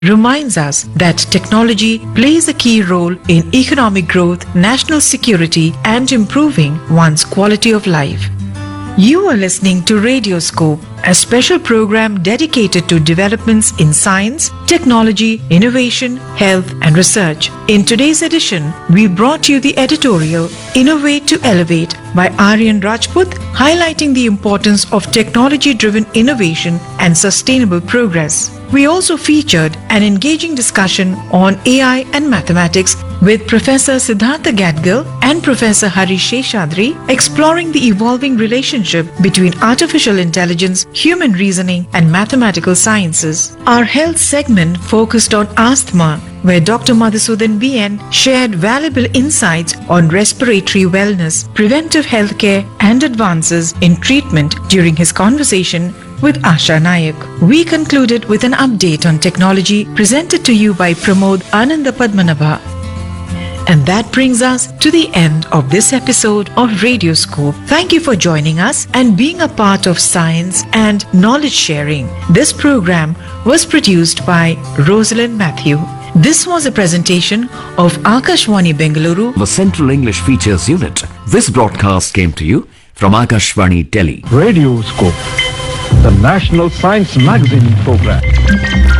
reminds us that technology plays a key role in economic growth, national security, and improving one's quality of life. You are listening to Radioscope, a special program dedicated to developments in science, technology, innovation, health, and research. In today's edition, we brought you the editorial Innovate to Elevate by Aryan Rajput, highlighting the importance of technology-driven innovation and sustainable progress. We also featured an engaging discussion on AI and mathematics with Professor Siddhartha Gadgil and Professor Hari Sheshadri, exploring the evolving relationship between artificial intelligence, human reasoning, and mathematical sciences. Our health segment focused on asthma, where Dr. Madhusudan BN shared valuable insights on respiratory wellness, preventive healthcare, and advances in treatment during his conversation with Asha Nayak. We concluded with an update on technology presented to you by Pramod Ananda Padmanabha. And that brings us to the end of this episode of Radioscope. Thank you for joining us and being a part of science and knowledge sharing. This program was produced by Rosalind Matthew. This was a presentation of Akashvani Bengaluru, the Central English Features Unit. This broadcast came to you from Akashvani Delhi. Radioscope, the National Science Magazine program.